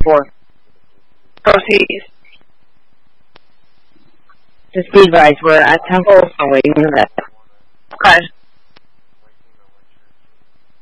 4. Proceed. Just be advised, we're at Temple, so we know that.